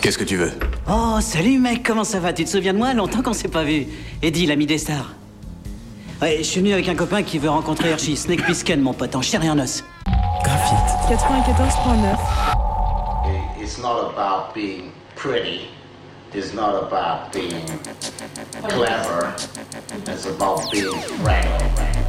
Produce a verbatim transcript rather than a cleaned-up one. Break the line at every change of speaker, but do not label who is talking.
Qu'est-ce que tu veux?
Oh, salut mec, comment ça va? Tu te souviens de moi? Longtemps qu'on s'est pas vu. Eddie, l'ami des stars. Ouais, je suis venu avec un copain qui veut rencontrer Hershey. Snake Plissken, mon pote, en chair et en os.
Graphite. quatre-vingt-quatorze virgule neuf.
It's not about being pretty. It's not about being clever. It's about being friendly.